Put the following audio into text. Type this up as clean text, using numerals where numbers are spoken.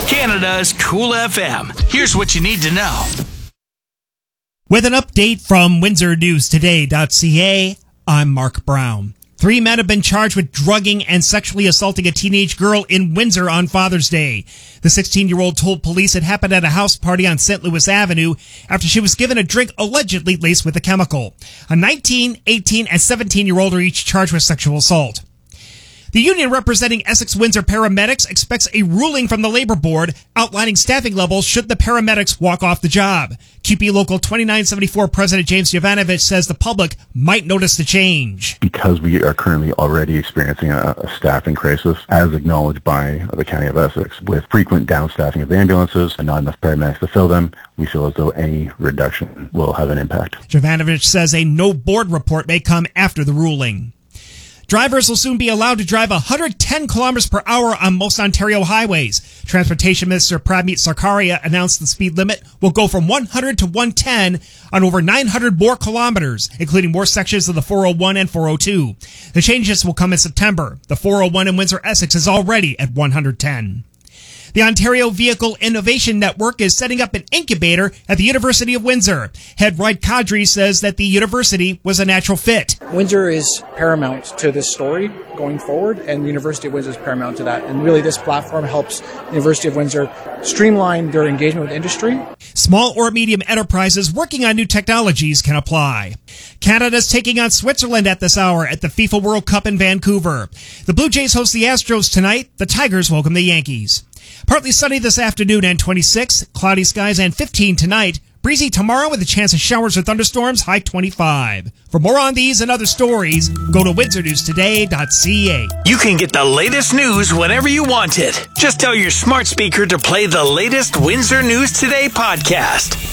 Canada's Cool FM. Here's what you need to know. With an update from WindsorNewsToday.ca, I'm Mark Brown. 3 men have been charged with drugging and sexually assaulting a teenage girl in Windsor on Father's Day. The 16-year-old told police it happened at a house party on St. Louis Avenue after she was given a drink allegedly laced with a chemical. A 19, 18, and 17-year-old are each charged with sexual assault. The union representing Essex-Windsor paramedics expects a ruling from the Labor Board outlining staffing levels should the paramedics walk off the job. QP Local 2974 President James Jovanovich says the public might notice the change. Because we are currently already experiencing a staffing crisis, as acknowledged by the County of Essex, with frequent downstaffing of ambulances and not enough paramedics to fill them, we feel as though any reduction will have an impact. Jovanovich says a no board report may come after the ruling. Drivers will soon be allowed to drive 110 kilometers per hour on most Ontario highways. Transportation Minister Pramit Sarkaria announced the speed limit will go from 100 to 110 on over 900 more kilometers, including more sections of the 401 and 402. The changes will come in September. The 401 in Windsor-Essex is already at 110. The Ontario Vehicle Innovation Network is setting up an incubator at the University of Windsor. Head Wright Kadri says that the university was a natural fit. Windsor is paramount to this story going forward, and the University of Windsor is paramount to that. And really, this platform helps the University of Windsor streamline their engagement with industry. Small or medium enterprises working on new technologies can apply. Canada's taking on Switzerland at this hour at the FIFA World Cup in Vancouver. The Blue Jays host the Astros tonight. The Tigers welcome the Yankees. Partly sunny this afternoon and 26, cloudy skies and 15 tonight. Breezy tomorrow with a chance of showers or thunderstorms, high 25. For more on these and other stories, go to WindsorNewsToday.ca. You can get the latest news whenever you want it. Just tell your smart speaker to play the latest Windsor News Today podcast.